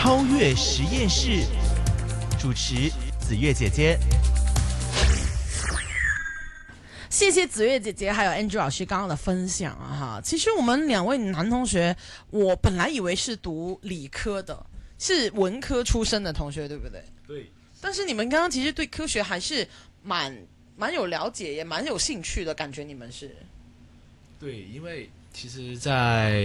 超越实验室，主持子月姐姐。 谢谢子月姐姐还有 Andrew 老师刚刚的分享啊哈。其实我们两位男同学，我本来以为是读理科的，是文科出身的同学，对不对？ 对。 但是你们刚刚其实对科学还是蛮有了解，也蛮有兴趣的感觉，你们是？ 对，因为其实在